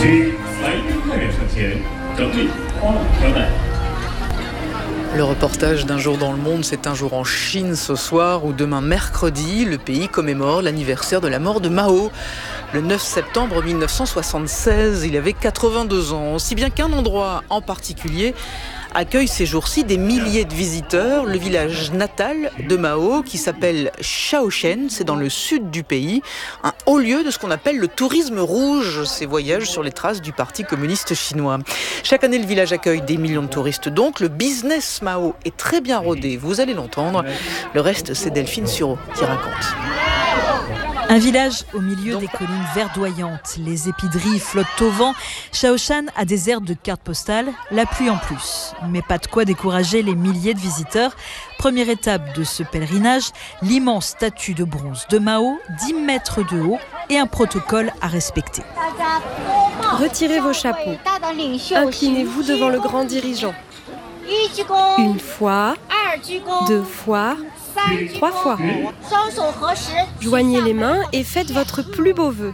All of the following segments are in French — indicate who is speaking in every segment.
Speaker 1: Le reportage d'un jour dans le monde, c'est un jour en Chine ce soir où demain mercredi, le pays commémore l'anniversaire de la mort de Mao. Le 9 septembre 1976, il avait 82 ans, si bien qu'un endroit en particulier accueille ces jours-ci des milliers de visiteurs, le village natal de Mao qui s'appelle Shaoshan, c'est dans le sud du pays, un haut lieu de ce qu'on appelle le tourisme rouge, ces voyages sur les traces du Parti communiste chinois. Chaque année, le village accueille des millions de touristes, donc le business Mao est très bien rodé, vous allez l'entendre. Le reste, c'est Delphine Sureau qui raconte.
Speaker 2: Un village au milieu des collines verdoyantes. Les épideries flottent au vent. Shaoshan a des airs de carte postale, la pluie en plus. Mais pas de quoi décourager les milliers de visiteurs. Première étape de ce pèlerinage, l'immense statue de bronze de Mao, 10 mètres de haut et un protocole à respecter.
Speaker 3: Retirez vos chapeaux. Inclinez-vous devant le grand dirigeant. Une fois, 2 fois, 3 fois. Joignez les mains et faites votre plus beau vœu.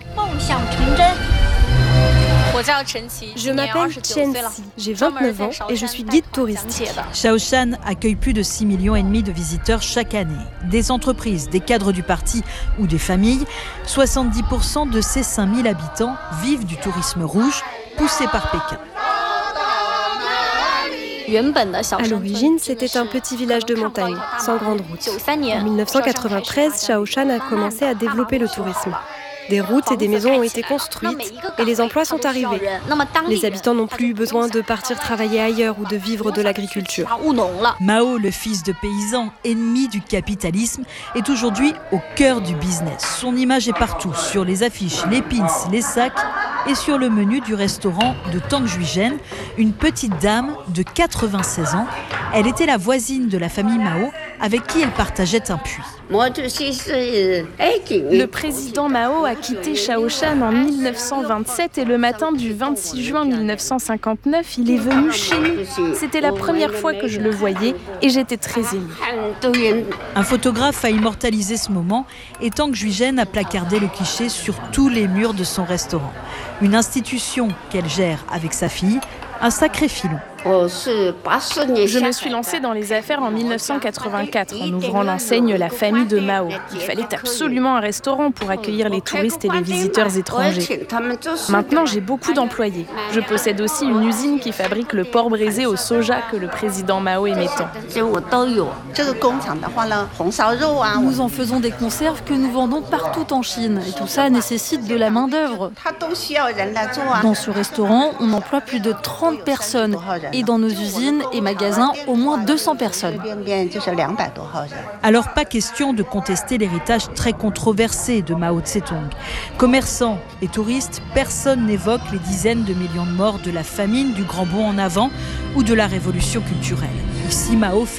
Speaker 3: Je m'appelle Chen Si, j'ai 29 ans et je suis guide touristique.
Speaker 2: Shaoshan accueille plus de 6,5 millions de visiteurs chaque année. Des entreprises, des cadres du parti ou des familles. 70% de ces 5000 habitants vivent du tourisme rouge poussé par Pékin.
Speaker 3: À l'origine, c'était un petit village de montagne, sans grande route. En 1993, Shaoshan a commencé à développer le tourisme. Des routes et des maisons ont été construites et les emplois sont arrivés. Les habitants n'ont plus eu besoin de partir travailler ailleurs ou de vivre de l'agriculture.
Speaker 2: Mao, le fils de paysan, ennemi du capitalisme, est aujourd'hui au cœur du business. Son image est partout, sur les affiches, les pins, les sacs et sur le menu du restaurant de Tang Juizhen, une petite dame de 96 ans. Elle était la voisine de la famille Mao avec qui elle partageait un puits.
Speaker 4: Le président Mao a quitté Shaoshan en 1927 et le matin du 26 juin 1959, il est venu chez nous. C'était la première fois que je le voyais et j'étais très émue.
Speaker 2: Un photographe a immortalisé ce moment et Tang Juizhen a placardé le cliché sur tous les murs de son restaurant. Une institution qu'elle gère avec sa fille, un sacré filon.
Speaker 4: Je me suis lancée dans les affaires en 1984 en ouvrant l'enseigne La Famille de Mao. Il fallait absolument un restaurant pour accueillir les touristes et les visiteurs étrangers. Maintenant, j'ai beaucoup d'employés. Je possède aussi une usine qui fabrique le porc braisé au soja que le président Mao aimait tant.
Speaker 5: Nous en faisons des conserves que nous vendons partout en Chine. Et tout ça nécessite de la main-d'œuvre. Dans ce restaurant, on emploie plus de 30 personnes. Et dans nos usines et magasins, au moins 200 personnes.
Speaker 2: Alors pas question de contester l'héritage très controversé de Mao Tse-tung. Commerçants et touristes, personne n'évoque les dizaines de millions de morts de la famine, du grand bond en avant ou de la révolution culturelle. Ici, Mao fait